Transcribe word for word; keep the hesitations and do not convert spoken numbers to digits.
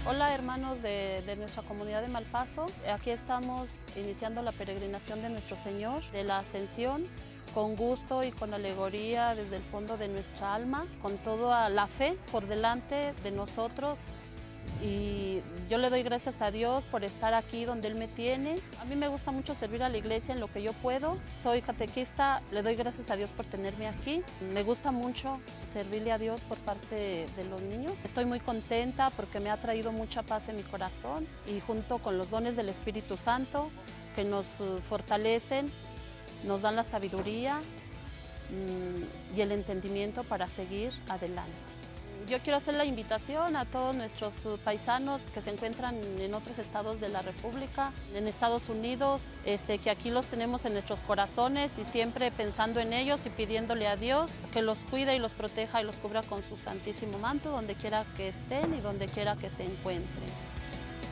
Hola hermanos de, de nuestra comunidad de Malpaso, aquí estamos iniciando la peregrinación de nuestro Señor, de la Ascensión, con gusto y con alegoría desde el fondo de nuestra alma, con toda la fe por delante de nosotros. Y yo le doy gracias a Dios por estar aquí donde Él me tiene. A mí me gusta mucho servir a la iglesia en lo que yo puedo. Soy catequista, le doy gracias a Dios por tenerme aquí. Me gusta mucho servirle a Dios por parte de los niños. Estoy muy contenta porque me ha traído mucha paz en mi corazón y junto con los dones del Espíritu Santo que nos fortalecen, nos dan la sabiduría mmm, y el entendimiento para seguir adelante. Yo quiero hacer la invitación a todos nuestros paisanos que se encuentran en otros estados de la República, en Estados Unidos, este, que aquí los tenemos en nuestros corazones y siempre pensando en ellos y pidiéndole a Dios que los cuide y los proteja y los cubra con su santísimo manto donde quiera que estén y donde quiera que se encuentren.